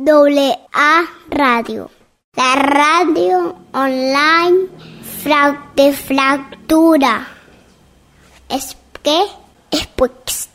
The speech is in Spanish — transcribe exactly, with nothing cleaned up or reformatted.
doble A Radio. La radio online fra- de fractura. Es que es pues